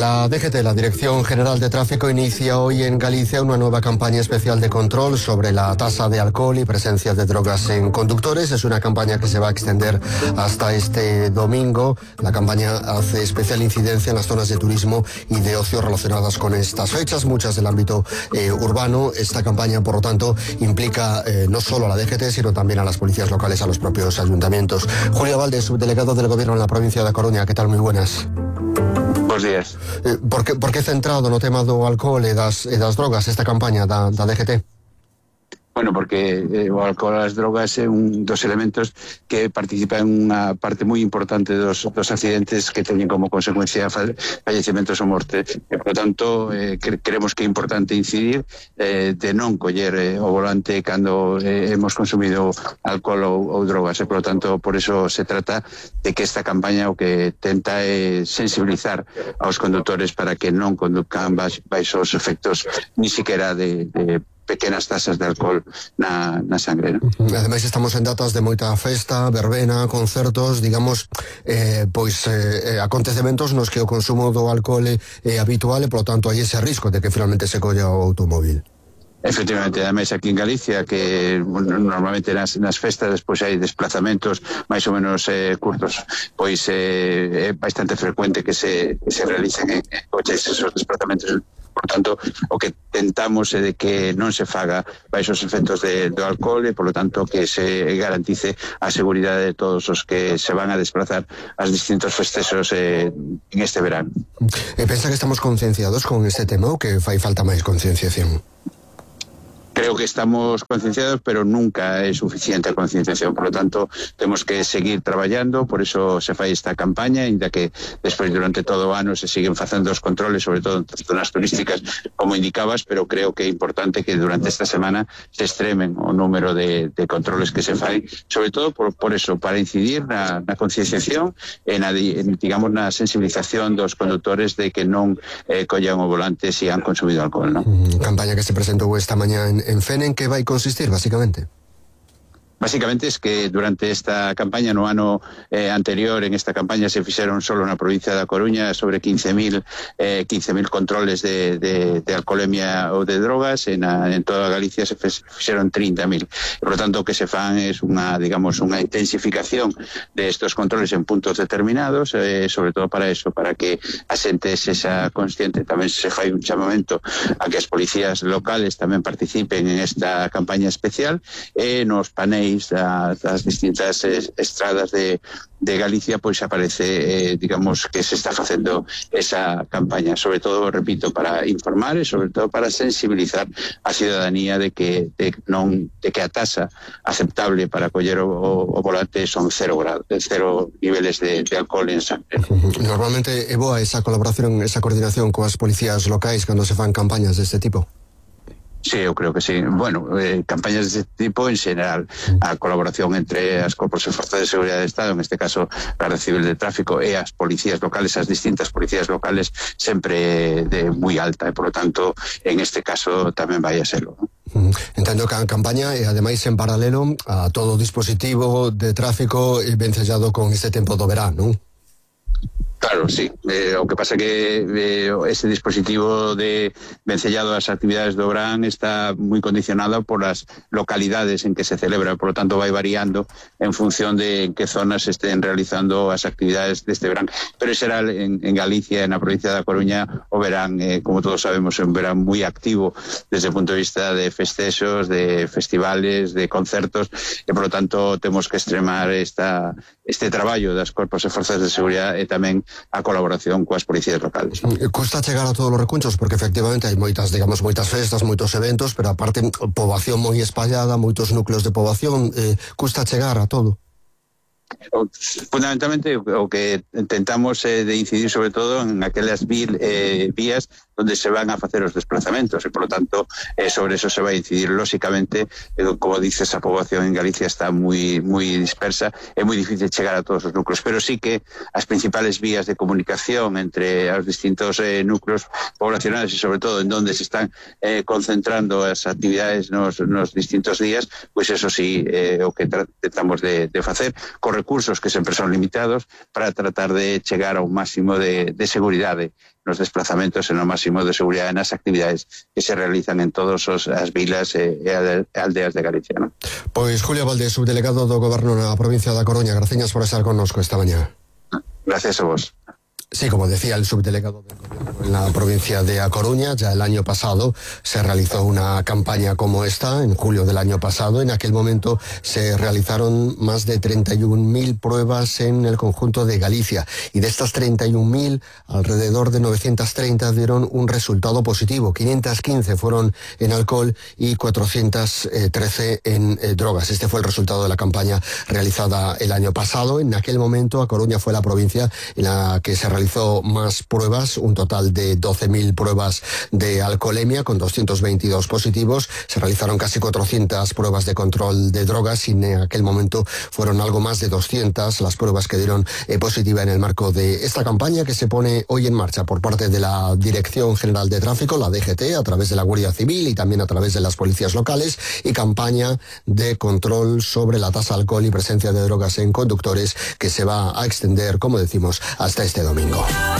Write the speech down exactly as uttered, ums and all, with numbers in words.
La D G T, la Dirección General de Tráfico, inicia hoy en Galicia una nueva campaña especial de control sobre la tasa de alcohol y presencia de drogas en conductores. Es una campaña que se va a extender hasta este domingo. La campaña hace especial incidencia en las zonas de turismo y de ocio relacionadas con estas fechas, muchas del ámbito eh, urbano. Esta campaña, por lo tanto, implica eh, no solo a la D G T, sino también a las policías locales, a los propios ayuntamientos. Julio Valdés, subdelegado del Gobierno en la provincia de A Coruña, ¿qué tal? Muy buenas. Buenos días. Eh, por, que, por que centrado no tema do alcohol e das, e das drogas esta campaña da, da D G T? Bueno, porque eh, o alcohol e as drogas é un dos elementos que participa en unha parte moi importante dos, dos accidentes que teñen como consecuencia fallecimentos ou morte. E, por tanto, eh, cre creemos que é importante incidir eh, de non coller eh, o volante cando eh, hemos consumido alcohol ou, ou drogas. E, por tanto, por eso se trata de que esta campaña o que tenta é sensibilizar aos condutores para que non conduzcan baixo os efectos ni siquiera de, de pequenas tasas de alcohol na, na sangre, ¿no? Ademais, estamos en datas de moita festa, verbena, concertos, digamos, eh, pois eh, acontecementos nos que o consumo do alcohol é, é habitual e, polo tanto, hai ese risco de que finalmente se colla o automóvil. Efectivamente, ademais aquí en Galicia, que bueno, normalmente nas, nas festas despois hai desplazamentos máis ou menos eh, curtos, pois eh, é bastante frecuente que se, que se realicen en, en coches esos desplazamentos. Por tanto, o que tentamos é de que non se faga baixo os efectos de, do alcohol e, por lo tanto, que se garantice a seguridade de todos os que se van a desplazar aos distintos festexos eh, en este verano. E pensa que estamos concienciados con este tema ou que fai falta máis concienciación? Creo que estamos concienciados, pero nunca é suficiente a concienciación. Por lo tanto, temos que seguir traballando, por eso se fai esta campaña, ainda que despois durante todo o ano se siguen facendo os controles, sobre todo en zonas turísticas, como indicabas, pero creo que é importante que durante esta semana se extremen o número de, de controles que se fai, sobre todo por, por eso, para incidir na, na concienciación e na, en, digamos, na sensibilización dos condutores de que non eh, collan o volante se han consumido alcohol, ¿no? Mm, campaña que se presentou esta mañá en en Fene, en que vai consistir, básicamente? Básicamente es que durante esta campaña, no ano eh, anterior, en esta campaña se fixeron solo na provincia da Coruña sobre quince mil eh, quince mil controles de, de, de alcoholemia ou de drogas, en, a, en toda Galicia se fixeron trinta mil. Por lo tanto, o que se fan é unha, digamos, unha intensificación de estos controles en puntos determinados, eh, sobre todo para eso, para que a xente se xa consciente. Tamén se fai un chamamento a que as policías locales tamén participen en esta campaña especial e nos paneis das, das distintas estradas de, de Galicia, pois aparece, eh, digamos, que se está facendo esa campaña, sobre todo, repito, para informar e sobre todo para sensibilizar a ciudadanía de que de non de que a tasa aceptable para coller o, o, o volante son cero grados, cero niveles de, de alcohol en sangre. Normalmente é boa esa colaboración, esa coordinación coas policías locais cando se fan campañas deste tipo? Sí, eu creo que sí. Bueno, eh, campañas deste tipo en general, a colaboración entre as corpos e forzas de seguridade do Estado, en este caso a Garda Civil de Tráfico e as policías locales, as distintas policías locales, sempre de moi alta e, por lo tanto, en este caso tamén vai a serlo, ¿no? Entendo que a campaña é, ademais, en paralelo a todo o dispositivo de tráfico vencellado con este tempo do verán, non? Claro, sí. Eh, o que pasa é que eh, ese dispositivo de vencellado ás actividades do verán está moi condicionado por as localidades en que se celebra, por lo tanto vai variando en función de en que zonas se estén realizando as actividades deste verán. Pero en xeral en, en Galicia, na provincia da Coruña, o verán, eh, como todos sabemos, é un verán moi activo desde o punto de vista de festexos, de festivales, de concertos, e por lo tanto temos que extremar esta, este traballo das corpos e forzas de seguridade e tamén a colaboración coas policías locales. Custa chegar a todos os recunchos porque efectivamente hai moitas, digamos, moitas festas, moitos eventos, pero aparte poboación moi espallada, moitos núcleos de poboación, eh, custa chegar a todo. Fundamentalmente o que intentamos é eh, de incidir sobre todo en aquelas vil, eh, vías onde se van a facer os desplazamentos e, por lo tanto, eh, sobre eso se vai incidir. Lóxicamente, eh, como dices, a poboación en Galicia está moi moi dispersa, é moi difícil chegar a todos os núcleos, pero sí que as principales vías de comunicación entre os distintos eh, núcleos poblacionales e, sobre todo, en donde se están eh, concentrando as actividades nos, nos distintos días, pois pues eso sí, eh, o que tratamos de, de facer, con recursos que sempre son limitados para tratar de chegar ao máximo de, de seguridade nos desplazamentos e no máximo de seguridade nas actividades que se realizan en todas as vilas e, e aldeas de Galicia, ¿no? Pois Julio Valdés, subdelegado do Goberno na provincia da Coruña, gracias por estar connosco esta mañá. Gracias a vos. Sí, como decía el subdelegado del gobierno en la provincia de A Coruña, ya el año pasado se realizó una campaña como esta, en julio del año pasado. En aquel momento se realizaron más de treinta y un mil pruebas en el conjunto de Galicia, y de estas treinta y un mil, alrededor de novecientas treinta dieron un resultado positivo, quinientas quince fueron en alcohol y cuatrocientas trece en eh, drogas. Este fue el resultado de la campaña realizada el año pasado. En aquel momento A Coruña fue la provincia en la que se realizó más pruebas, un total de doce mil pruebas de alcoholemia con doscientos veintidós positivos. Se realizaron casi cuatrocientas pruebas de control de drogas y en aquel momento fueron algo más de doscientas las pruebas que dieron eh, positiva en el marco de esta campaña que se pone hoy en marcha por parte de la Dirección General de Tráfico, la D G T, a través de la Guardia Civil y también a través de las policías locales, y campaña de control sobre la tasa de alcohol y presencia de drogas en conductores que se va a extender, como decimos, hasta este domingo.